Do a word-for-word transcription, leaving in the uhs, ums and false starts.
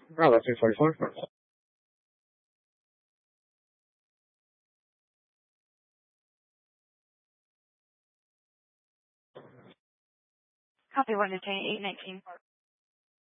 Bravo three forty-four. Copy one to eight nineteen.